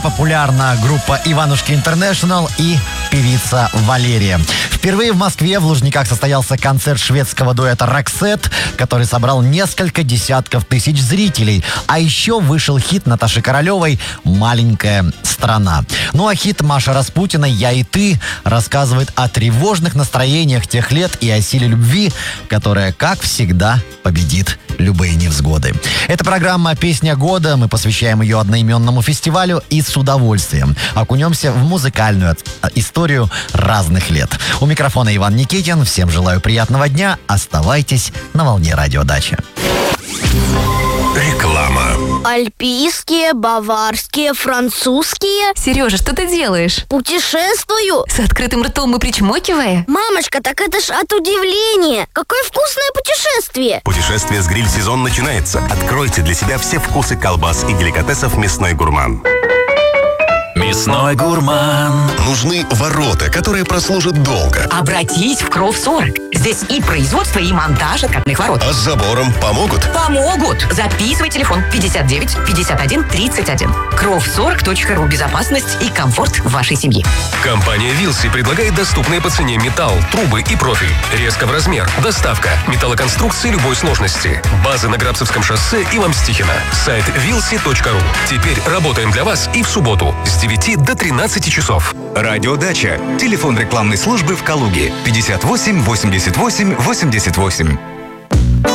Популярна группа Иванушки Интернешнл и певица Валерия. Впервые в Москве в Лужниках состоялся концерт шведского дуэта «Роксет», который собрал несколько десятков тысяч зрителей. А еще вышел хит Наташи Королевой «Маленькая страна». Ну а хит Маши Распутиной «Я и ты» рассказывает о тревожных настроениях тех лет и о силе любви, которая, как всегда, победит любые невзгоды. Это программа «Песня года». Мы посвящаем ее одноименному фестивалю и с удовольствием окунемся в музыкальную историю разных лет. У микрофона Иван Никитин. Всем желаю приятного дня. Оставайтесь на волне Радио Дача. Реклама. Альпийские, баварские, французские. Сережа, что ты делаешь? Путешествую. С открытым ртом и причмокивая? Мамочка, так это ж от удивления. Какое вкусное путешествие. Путешествие с гриль-сезон начинается. Откройте для себя все вкусы колбас и деликатесов «Мясной гурман». Мясной гурман. Нужны ворота, которые прослужат долго. Обратись в Кровсорг. Здесь и производство, и монтаж откатных ворот. А с забором помогут? Помогут. Записывай телефон 59 51 31. Кровсорг.ру. Безопасность и комфорт вашей семьи. Компания «Вилси» предлагает доступные по цене металл, трубы и профиль. Резко в размер. Доставка. Металлоконструкции любой сложности. Базы на Грабцевском шоссе и Ломстихина. Сайт vilsi.ru. Теперь работаем для вас и в субботу с 9 до 13 часов. Радио Дача. Телефон рекламной службы в Калуге 58 88 88.